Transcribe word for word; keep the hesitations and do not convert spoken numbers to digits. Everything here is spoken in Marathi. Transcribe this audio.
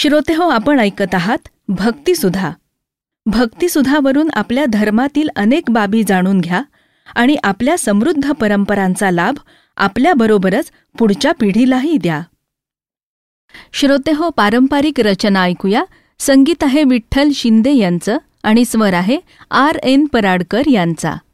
श्रोतेहो, आपण ऐकत आहात भक्तिसुधा. भक्तिसुधावरून आपल्या धर्मातील अनेक बाबी जाणून घ्या आणि आपल्या समृद्ध परंपरांचा लाभ आपल्याबरोबरच पुढच्या पिढीलाही द्या. श्रोतेहो, पारंपरिक रचना ऐकूया. संगीत आहे विठ्ठल शिंदे यांचं आणि स्वर आहे आर एन पराडकर यांचा.